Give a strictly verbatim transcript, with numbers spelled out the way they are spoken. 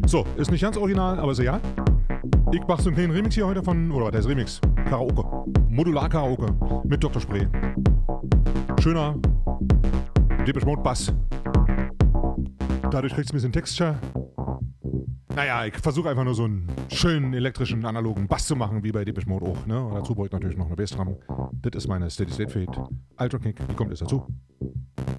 So, ist nicht ganz original, aber ist egal. Ich mache so einen kleinen Remix hier heute von, oder was heißt Remix? Karaoke. Modular-Karaoke mit Doktor Spree. Schöner Depeche Mode Bass. Dadurch kriegst du ein bisschen Texture. Naja, ich versuche einfach nur so einen schönen elektrischen, analogen Bass zu machen, wie bei Depeche Mode auch. Ne? Und dazu brauche ich natürlich noch eine Bassdrum. Das ist meine Steady State Fade Ultra Kick. Die kommt jetzt dazu.